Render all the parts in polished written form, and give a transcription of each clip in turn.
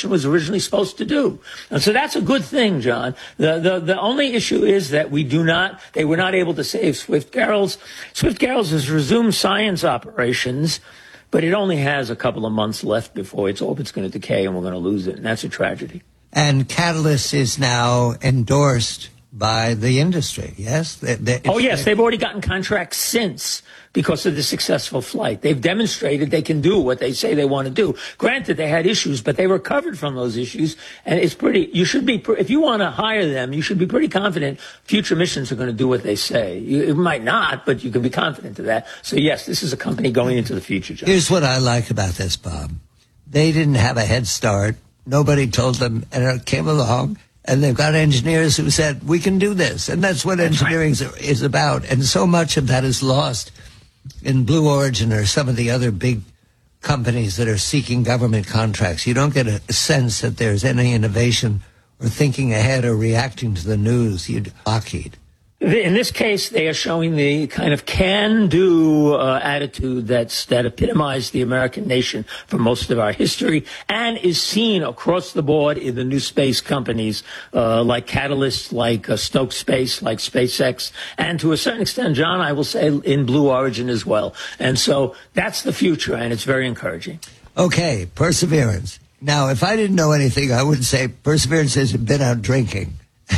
mission was originally supposed to do. And so that's a good thing, John. The only issue is that they were not able to save Swift-Garrels. Swift-Garrels has resumed science operations, but it only has a couple of months left before its orbit's going to decay and we're going to lose it. And that's a tragedy. And Catalyst is now endorsed by the industry, yes? Yes, they've already gotten contracts since because of the successful flight. They've demonstrated they can do what they say they want to do. Granted, they had issues, but they recovered from those issues. And if you want to hire them, you should be pretty confident future missions are going to do what they say. It might not, but you can be confident of that. So yes, this is a company going into the future, John. Here's what I like about this, Bob. They didn't have a head start. Nobody told them, and it came along. And they've got engineers who said, we can do this. And that's what engineering is about. And so much of that is lost in Blue Origin or some of the other big companies that are seeking government contracts. You don't get a sense that there's any innovation or thinking ahead or reacting to the news. Lockheed. In this case, they are showing the kind of can-do attitude that epitomized the American nation for most of our history and is seen across the board in the new space companies like Catalyst, like Stoke Space, like SpaceX, and to a certain extent, John, I will say in Blue Origin as well. And so that's the future, and it's very encouraging. Okay, Perseverance. Now, if I didn't know anything, I would say Perseverance has been out drinking.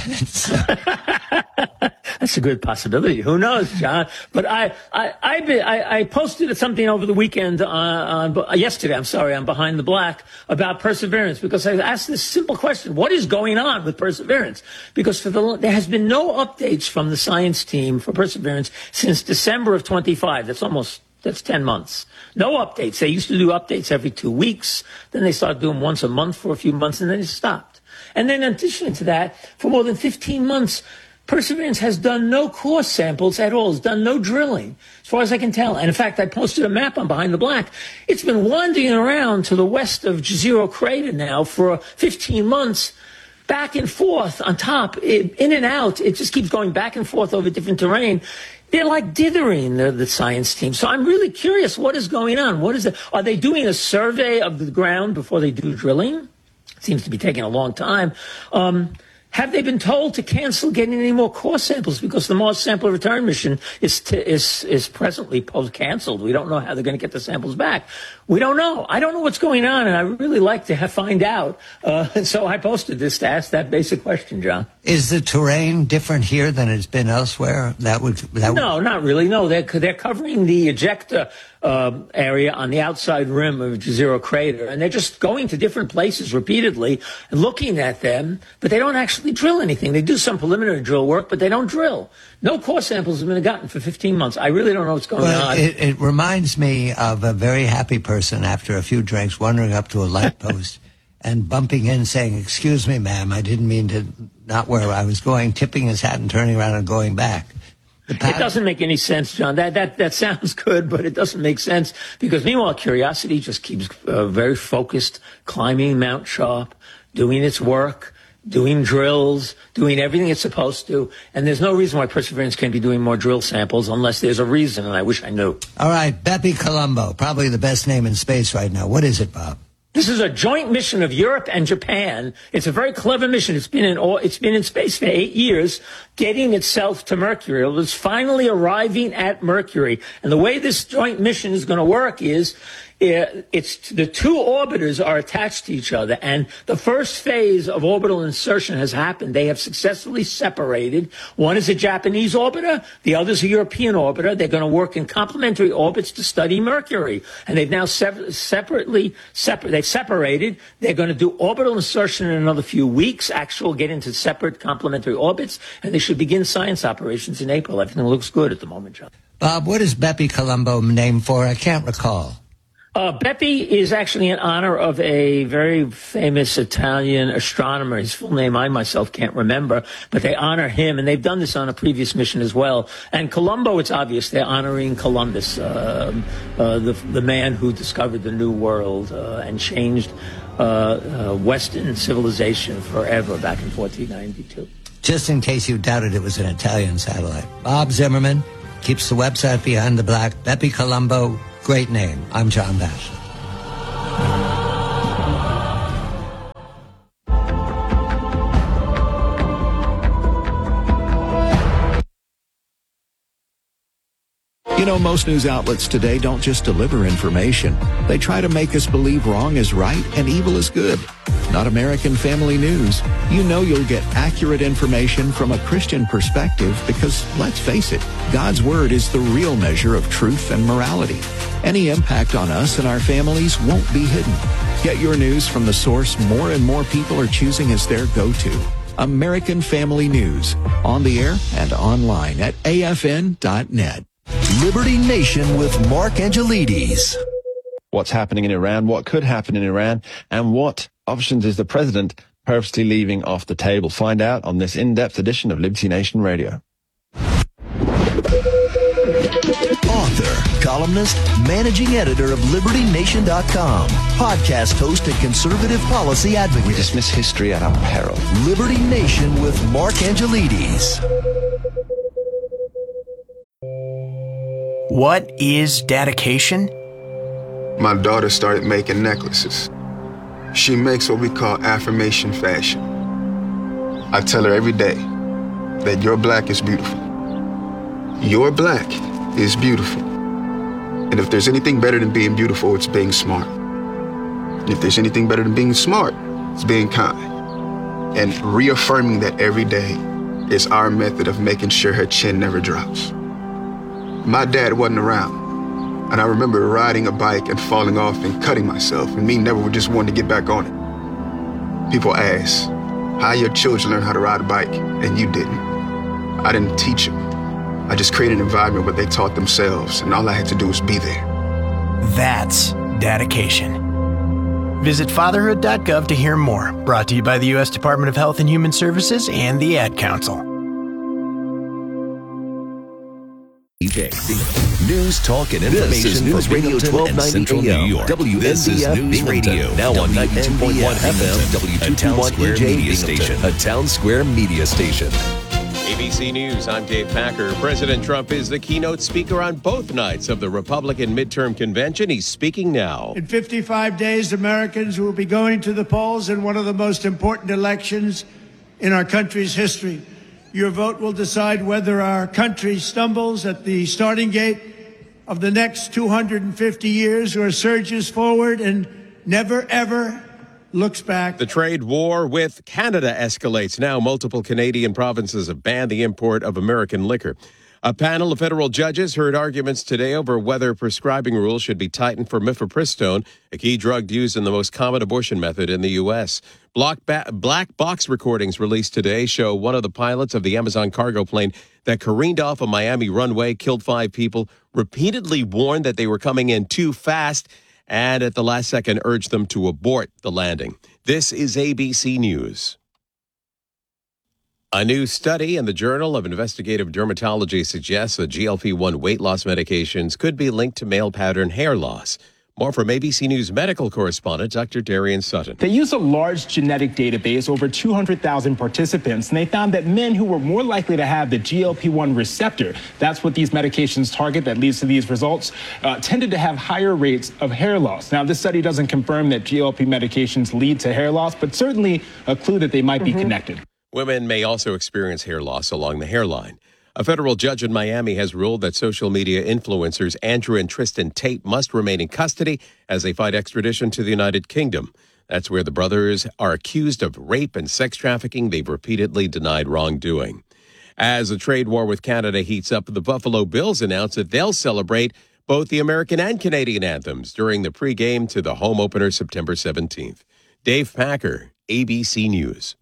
That's a good possibility. Who knows, John? But I posted something over the weekend yesterday. On Behind the Black about Perseverance because I asked this simple question: what is going on with Perseverance? Because there has been no updates from the science team for Perseverance since December of 25. That's 10 months. No updates. They used to do updates every 2 weeks. Then they started doing once a month for a few months, and then they stopped. And then in addition to that, for more than 15 months, Perseverance has done no core samples at all. It's done no drilling, as far as I can tell. And in fact, I posted a map on Behind the Black. It's been wandering around to the west of Jezero Crater now for 15 months, back and forth on top, in and out. It just keeps going back and forth over different terrain. They're like dithering, the science team. So I'm really curious what is going on. Are they doing a survey of the ground before they do drilling? It seems to be taking a long time. Have they been told to cancel getting any more core samples because the Mars Sample Return mission is presently canceled? We don't know how they're going to get the samples back. We don't know. I don't know what's going on, and I really like to find out. And so I posted this to ask that basic question, John. Is the terrain different here than it's been elsewhere? No, not really. No, they're covering the ejector area on the outside rim of Jezero Crater, and they're just going to different places repeatedly and looking at them, but they don't actually drill anything. They do some preliminary drill work, but they don't drill. No core samples have been gotten for 15 months. I really don't know what's going on. It reminds me of a very happy person after a few drinks wandering up to a light post and bumping in saying, "Excuse me, ma'am, I didn't mean to, not where I was going," tipping his hat and turning around and going back. It doesn't make any sense, John. That sounds good, but it doesn't make sense because meanwhile, Curiosity just keeps very focused, climbing Mount Sharp, doing its work, doing drills, doing everything it's supposed to. And there's no reason why Perseverance can't be doing more drill samples unless there's a reason, and I wish I knew. All right, Bepi Colombo, probably the best name in space right now. What is it, Bob? This is a joint mission of Europe and Japan. It's a very clever mission. It's been in space for 8 years, getting itself to Mercury. It was finally arriving at Mercury. And the way this joint mission is going to work is it's the two orbiters are attached to each other, and the first phase of orbital insertion has happened. They have successfully separated. One is a Japanese orbiter, the other is a European orbiter. They're going to work in complementary orbits to study Mercury, and they've now separated. They're going to do orbital insertion in another few weeks. Get into separate complementary orbits, and they should begin science operations in April. Everything looks good at the moment, John. Bob, what is Bepi Colombo named for? I can't recall. Bepi is actually in honor of a very famous Italian astronomer. His full name I myself can't remember, but they honor him, and they've done this on a previous mission as well. And Colombo, it's obvious, they're honoring Columbus, the man who discovered the New World and changed Western civilization forever back in 1492. Just in case you doubted it was an Italian satellite. Bob Zimmerman keeps the website Behind the Black. Bepi Colombo, great name. I'm John Batchelor. You know, most news outlets today don't just deliver information. They try to make us believe wrong is right and evil is good. Not American Family News. You know you'll get accurate information from a Christian perspective because, let's face it, God's Word is the real measure of truth and morality. Any impact on us and our families won't be hidden. Get your news from the source more and more people are choosing as their go-to. American Family News. On the air and online at afn.net. Liberty Nation with Mark Angelides. What's happening in Iran, what could happen in Iran, and what options is the president purposely leaving off the table? Find out on this in-depth edition of Liberty Nation Radio. Author, columnist, managing editor of LibertyNation.com, podcast host and conservative policy advocate. We dismiss history at our peril. Liberty Nation with Mark Angelides. What is dedication? My daughter started making necklaces. She makes what we call affirmation fashion. I tell her every day that your black is beautiful. Your black is beautiful. And if there's anything better than being beautiful, it's being smart. And if there's anything better than being smart, it's being kind. And reaffirming that every day is our method of making sure her chin never drops. My dad wasn't around. And I remember riding a bike and falling off and cutting myself, and me never just wanting to get back on it. People ask, how your children learn how to ride a bike, and you didn't. I didn't teach them. I just created an environment where they taught themselves, and all I had to do was be there. That's dedication. Visit fatherhood.gov to hear more. Brought to you by the U.S. Department of Health and Human Services and the Ad Council. News, talk, and information. This is News Radio 1290 AM. This is News Radio, now on 92.1 FM, W221 EJ Media Station, a Town Square media station. ABC News, I'm Dave Packer. President Trump is the keynote speaker on both nights of the Republican midterm convention. He's speaking now. In 55 days, Americans will be going to the polls in one of the most important elections in our country's history. Your vote will decide whether our country stumbles at the starting gate of the next 250 years or surges forward and never, ever looks back. The trade war with Canada escalates. Now multiple Canadian provinces have banned the import of American liquor. A panel of federal judges heard arguments today over whether prescribing rules should be tightened for mifepristone, a key drug used in the most common abortion method in the U.S. Black box recordings released today show one of the pilots of the Amazon cargo plane that careened off a Miami runway, killed 5 people, repeatedly warned that they were coming in too fast, and at the last second urged them to abort the landing. This is ABC News. A new study in the Journal of Investigative Dermatology suggests that GLP-1 weight loss medications could be linked to male pattern hair loss. More from ABC News medical correspondent Dr. Darian Sutton. They used a large genetic database, over 200,000 participants, and they found that men who were more likely to have the GLP-1 receptor, that's what these medications target that leads to these results, tended to have higher rates of hair loss. Now, this study doesn't confirm that GLP medications lead to hair loss, but certainly a clue that they might be connected. Women may also experience hair loss along the hairline. A federal judge in Miami has ruled that social media influencers Andrew and Tristan Tate must remain in custody as they fight extradition to the United Kingdom. That's where the brothers are accused of rape and sex trafficking. They've repeatedly denied wrongdoing. As the trade war with Canada heats up, the Buffalo Bills announced that they'll celebrate both the American and Canadian anthems during the pregame to the home opener September 17th. Dave Packer, ABC News.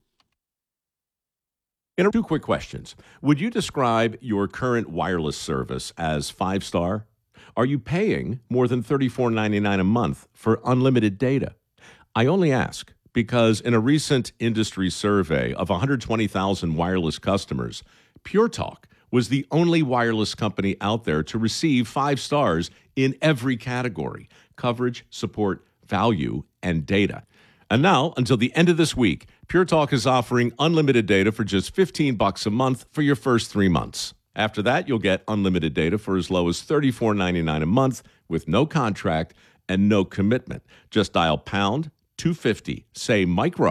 2 quick questions. Would you describe your current wireless service as 5-star? Are you paying more than $34.99 a month for unlimited data? I only ask because in a recent industry survey of 120,000 wireless customers, Pure Talk was the only wireless company out there to receive 5 stars in every category: coverage, support, value, and data. And now, until the end of this week, Pure Talk is offering unlimited data for just $15 a month for your first 3 months. After that, you'll get unlimited data for as low as $34.99 a month with no contract and no commitment. Just dial pound 250, say micro